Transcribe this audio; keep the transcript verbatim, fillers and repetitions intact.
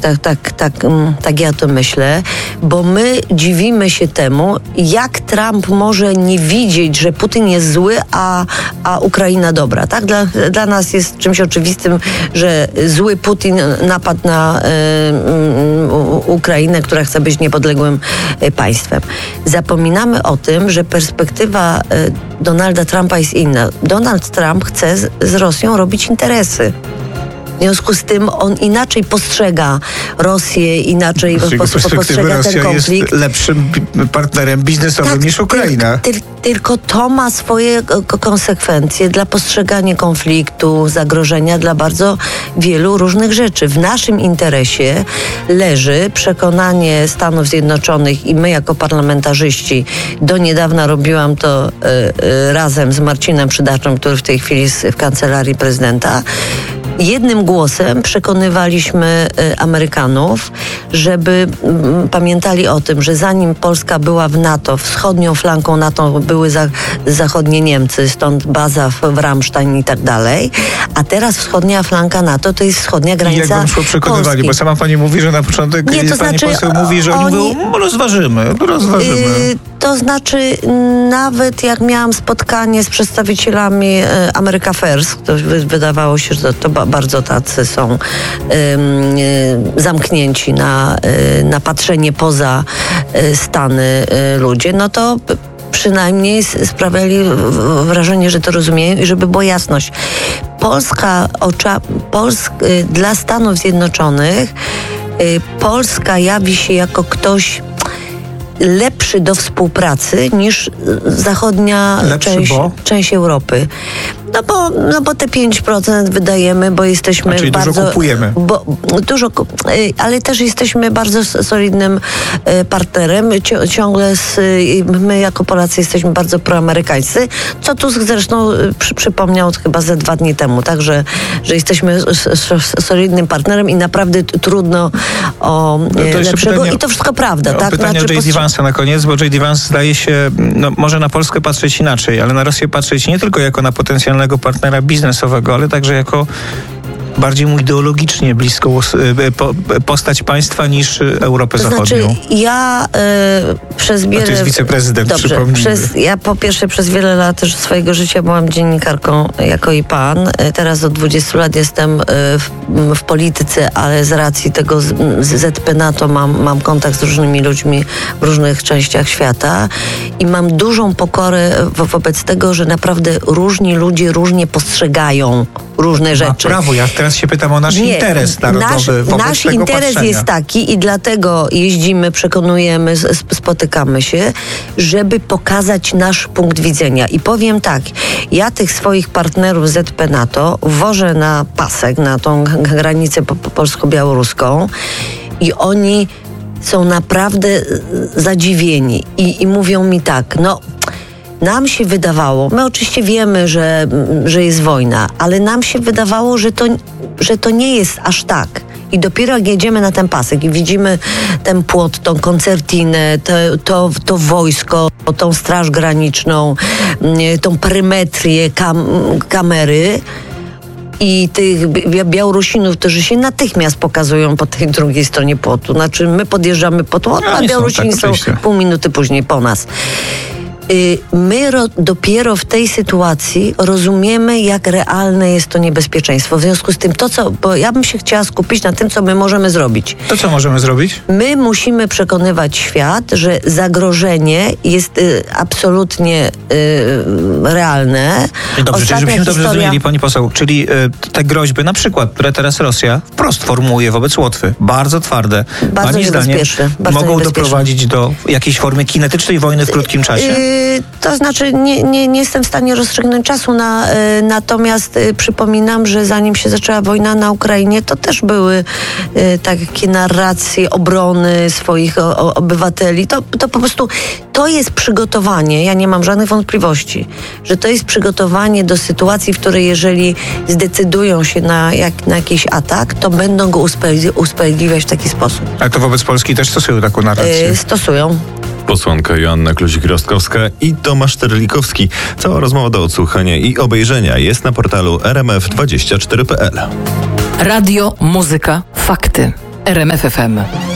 tak, tak, tak, tak ja to myślę, bo my dziwimy się temu, jak Trump może nie widzieć, że Putin jest zły, a, a Ukraina dobra. Tak? Dla, dla nas jest czymś oczywistym, że zły Putin napadł na y, y, Ukrainę, która chce być niepodległym y, państwem. Zapominamy o tym, że perspektywa y, Donalda Trumpa jest inna. Donald Trump chce z, z Rosją robić interesy. W związku z tym on inaczej postrzega Rosję, inaczej z jego pos, postrzega Rosja ten konflikt. jest lepszym partnerem biznesowym tak, niż Ukraina. Tyl, tyl, tylko to ma swoje konsekwencje dla postrzegania konfliktu, zagrożenia dla bardzo wielu różnych rzeczy. W naszym interesie leży przekonanie Stanów Zjednoczonych i my jako parlamentarzyści, do niedawna robiłam to y, y, razem z Marcinem Przydaczem, który w tej chwili jest w kancelarii prezydenta, jednym głosem przekonywaliśmy y, Amerykanów, żeby y, pamiętali o tym, że zanim Polska była w NATO, wschodnią flanką NATO były za, zachodnie Niemcy, stąd baza w, w Ramstein i tak dalej, a teraz wschodnia flanka NATO to jest wschodnia granica Polski. I jak wam szło przekonywali, bo sama pani mówi, że na początek Nie, to pani znaczy, poseł mówi, że oni, oni mówią, rozważymy, rozważymy. Yy, to znaczy nawet jak miałam spotkanie z przedstawicielami y, America First, to wy, wydawało się, że to, to bardzo tacy są y, y, zamknięci na, y, na patrzenie poza y, Stany y, ludzie, no to przynajmniej sprawiali wrażenie, że to rozumieją i żeby była jasność. Polska, ocza, Polsk, y, dla Stanów Zjednoczonych y, Polska jawi się jako ktoś lepszy do współpracy niż zachodnia Lepszy, część, bo? część Europy. No bo, no bo te pięć procent wydajemy, bo jesteśmy A czyli bardzo... dużo kupujemy. Bo, dużo, ale też jesteśmy bardzo solidnym partnerem. Ciągle z, my jako Polacy jesteśmy bardzo proamerykańscy, co Tusk zresztą przy, przypomniał chyba ze dwa dni temu, także, że jesteśmy solidnym partnerem i naprawdę trudno o no lepszego. Pytanie, i to wszystko prawda. No, tak? Pytanie znaczy, o J D Vance'a na koniec, bo J D Vance zdaje się, no, może na Polskę patrzeć inaczej, ale na Rosję patrzeć nie tylko jako na potencjalnego partnera biznesowego, ale także jako bardziej mu ideologicznie bliską postać państwa niż Europę to Zachodnią. Znaczy, ja y, przez wiele... A to jest wiceprezydent, Dobrze, przypomnijmy. Przez, ja po pierwsze przez wiele lat też swojego życia byłam dziennikarką jako i pan. Teraz od dwudziestu lat jestem w, w polityce, ale z racji tego z, z Z P NATO mam, mam kontakt z różnymi ludźmi w różnych częściach świata i mam dużą pokorę wo, wobec tego, że naprawdę różni ludzie różnie postrzegają różne rzeczy. Ma prawo, ja teraz się pytam o nasz Nie, interes narodowy nasz, wobec nasz tego interes patrzenia. jest taki i dlatego jeździmy, przekonujemy, spotykamy się, żeby pokazać nasz punkt widzenia. I powiem tak, ja tych swoich partnerów Z P NATO wożę na pasek, na tą granicę polsko-białoruską i oni są naprawdę zadziwieni i, i mówią mi tak, no nam się wydawało, my oczywiście wiemy, że, że jest wojna, ale nam się wydawało, że to, że to nie jest aż tak. I dopiero jak jedziemy na ten pasek i widzimy ten płot, tą koncertinę, to, to, to wojsko, tą straż graniczną, tą perymetrię, kam, kamery i tych Białorusinów, którzy się natychmiast pokazują po tej drugiej stronie płotu. Znaczy my podjeżdżamy pod płot, a Białorusini są, tak, są pół minuty później po nas. My ro, dopiero w tej sytuacji rozumiemy, jak realne jest to niebezpieczeństwo. W związku z tym to, co... Bo ja bym się chciała skupić na tym, co my możemy zrobić. To co możemy zrobić? My musimy przekonywać świat, że zagrożenie jest y, absolutnie y, realne. Dobrze, czyli żebyśmy dobrze zrozumieli, pani poseł, czyli y, te groźby, na przykład, które teraz Rosja wprost formułuje wobec Łotwy, bardzo twarde, bardzo pani zdaniem bardzo mogą doprowadzić do jakiejś formy kinetycznej wojny w krótkim czasie? Y, To znaczy nie, nie, nie jestem w stanie rozstrzygnąć czasu, na, y, natomiast y, przypominam, że zanim się zaczęła wojna na Ukrainie, to też były y, takie narracje obrony swoich o, o, obywateli. To, to po prostu to jest przygotowanie, ja nie mam żadnych wątpliwości, że to jest przygotowanie do sytuacji, w której jeżeli zdecydują się na, jak, na jakiś atak, to będą go usprawiedli- usprawiedliwiać w taki sposób. Ale to wobec Polski też stosują taką narrację? Y, stosują. Posłanka Joanna Kluzik-Rostkowska i Tomasz Terlikowski. Cała rozmowa do odsłuchania i obejrzenia jest na portalu r m f dwadzieścia cztery kropka p l. Radio, muzyka, fakty. R M F F M.